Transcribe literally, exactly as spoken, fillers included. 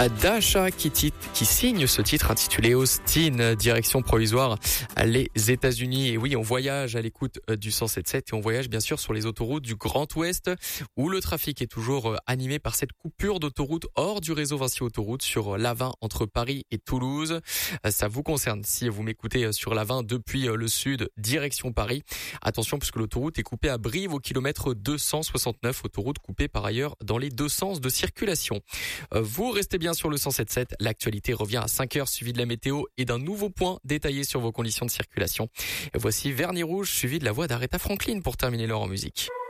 Dasha qui, tit- qui signe ce titre intitulé Austin, direction provisoire les États-Unis. Et oui, on voyage à l'écoute du cent sept sept et on voyage bien sûr sur les autoroutes du Grand Ouest où le trafic est toujours animé par cette coupure d'autoroute hors du réseau Vinci Autoroute sur l'A vingt entre Paris et Toulouse. Ça vous concerne si vous m'écoutez sur l'A vingt depuis le sud, direction Paris. Attention puisque l'autoroute est coupée à Brive au kilomètre deux cent soixante-neuf, autoroute coupée par ailleurs dans les deux sens de circulation. Vous restez bien sur le cent sept sept. L'actualité revient à cinq heures, suivi de la météo et d'un nouveau point détaillé sur vos conditions de circulation. Et voici Vernis Rouge, suivi de la voix d'Aretha Franklin pour terminer l'heure en musique.